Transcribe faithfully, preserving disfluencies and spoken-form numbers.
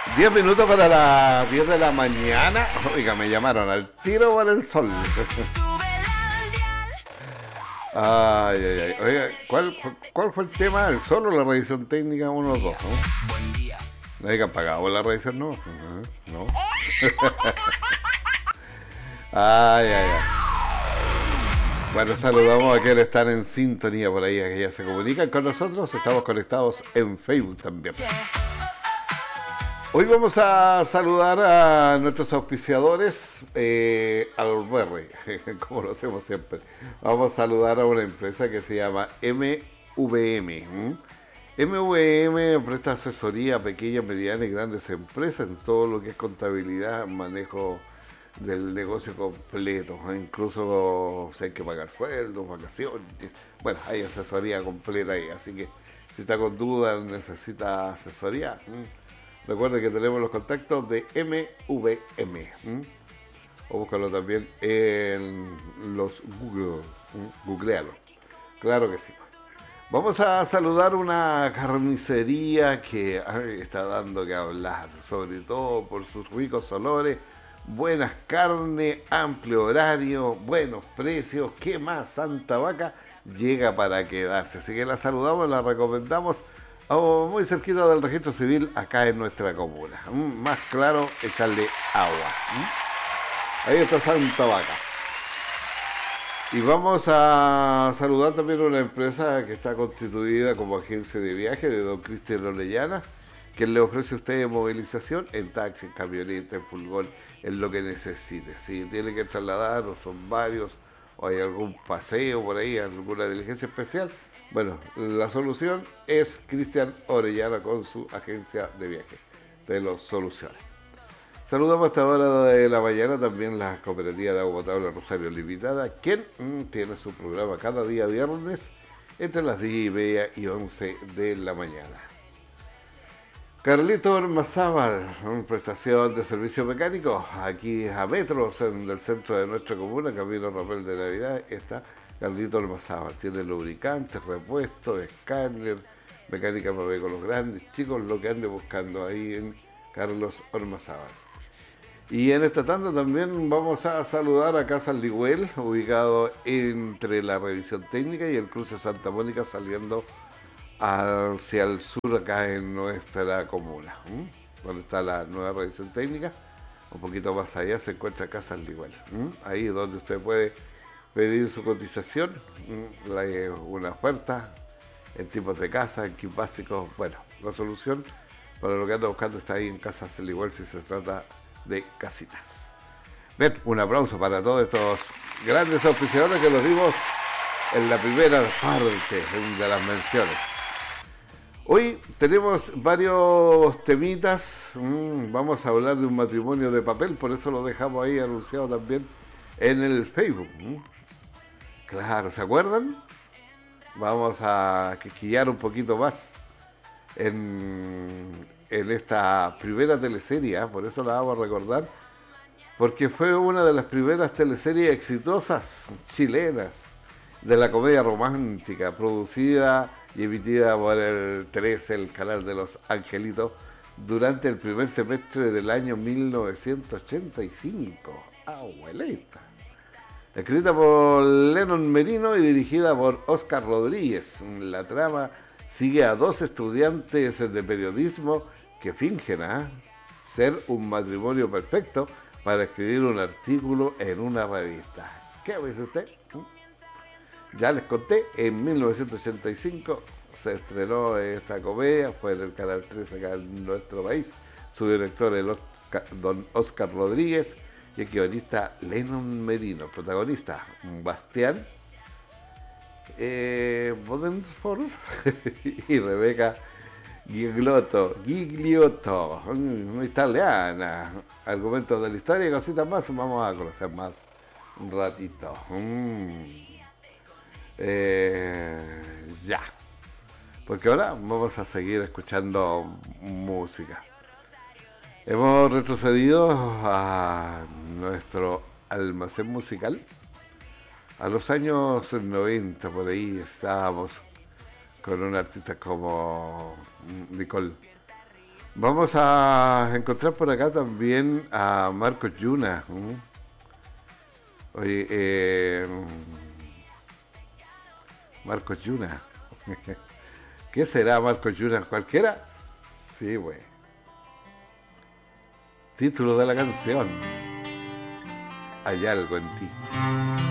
diez minutos para las diez de la mañana. Oiga, me llamaron al tiro por el sol. Ay, ay, ay. Oiga, ¿cuál, ¿cuál fue el tema? ¿El sol o la revisión técnica? Uno o dos, ¿no? ¿Nadie que ha pagado la revisión? No. Uh-huh. No. Ay, ay, ay. Bueno, saludamos a quienes están en sintonía por ahí, a que ya se comunican con nosotros. Estamos conectados en Facebook también. Hoy vamos a saludar a nuestros auspiciadores, eh, al Berry, como lo hacemos siempre. Vamos a saludar a una empresa que se llama M V M. ¿Mm? M V M presta asesoría a pequeñas, medianas y grandes empresas en todo lo que es contabilidad, manejo del negocio completo, ¿eh? Incluso si hay que pagar sueldos, vacaciones. Bueno, hay asesoría completa ahí, así que si está con dudas, necesita asesoría. ¿Mm? Recuerde que tenemos los contactos de M V M. ¿m? O búscalo también en los Google. ¿m? Googlealo. Claro que sí. Vamos a saludar una carnicería que ay, está dando que hablar, sobre todo por sus ricos olores, buenas carnes, amplio horario, buenos precios. ¿Qué más? Santa Vaca llega para quedarse. Así que la saludamos, la recomendamos. Oh, muy cerquita del registro civil acá en nuestra comuna. Mm, más claro, echarle agua. ¿Mm? Ahí está Santa Vaca. Y vamos a saludar también a una empresa que está constituida como agencia de viaje de don Cristian Orellana, que le ofrece a usted movilización en taxi, en camioneta, en furgón, en lo que necesite. Si tiene que trasladar o son varios, o hay algún paseo por ahí, alguna diligencia especial, bueno, la solución es Cristian Orellana con su agencia de viaje. Te lo soluciona. Saludamos a esta hora de la mañana también la cooperativa de agua potable Rosario Limitada, quien mmm, tiene su programa cada día viernes entre las diez y media y once de la mañana. Carlito Ormazábal, prestación de servicio mecánico, aquí a metros en, del centro de nuestra comuna, Camino Rapel de Navidad, está Carlito Ormazábal. Tiene lubricantes, repuestos, escáner, mecánica para vehículos grandes, chicos, lo que ande buscando ahí en Carlos Ormazábal. Y en esta tanda también vamos a saludar a Casa Ligüel, ubicado entre la revisión técnica y el cruce Santa Mónica, saliendo hacia el sur acá en nuestra comuna. ¿Mm? Donde está la nueva revisión técnica, un poquito más allá se encuentra Casa Ligüel. ¿Mm? Ahí es donde usted puede pedir su cotización, ¿Mm? La, una oferta en tipos de casa, en kit básicos. Bueno, la solución para lo que anda buscando está ahí en Casa Ligüel si se trata de casitas. Bien, un aplauso para todos estos grandes auspiciadores que los dimos en la primera parte de las menciones. Hoy tenemos varios temitas. Mm, vamos a hablar de un matrimonio de papel, por eso lo dejamos ahí anunciado también en el Facebook. Mm. Claro, ¿se acuerdan? Vamos a quisquillar un poquito más en, en esta primera teleserie, ¿eh? Por eso la vamos a recordar, porque fue una de las primeras teleseries exitosas chilenas de la comedia romántica, producida y emitida por el trece, el canal de los Angelitos, durante el primer semestre del año mil novecientos ochenta y cinco. Abuelita. Escrita por Lennon Merino y dirigida por Oscar Rodríguez. La trama sigue a dos estudiantes de periodismo que fingen ¿eh? ser un matrimonio perfecto para escribir un artículo en una revista. ¿Qué dice usted? Ya les conté, en mil novecientos ochenta y cinco se estrenó esta comedia, fue en el Canal trece acá en nuestro país. Su director, el Oscar, don Oscar Rodríguez, y el guionista Lennon Merino. Protagonista, Bastián eh, Bodenford y Rebeca Gigliotto, Gigliotto, muy italiana. Argumentos de la historia y cositas más, vamos a conocer más un ratito. Mm. Eh, ya, porque ahora vamos a seguir escuchando música. Hemos retrocedido a nuestro almacén musical a los años noventa, por ahí estábamos con un artista como Nicole Vamos a encontrar por acá también a Marcos Yuna. ¿Mm? Oye, eh, Marcos Yuna. ¿Qué será Marcos Yuna? ¿Cualquiera? Sí, güey. Título de la canción. Hay algo en ti.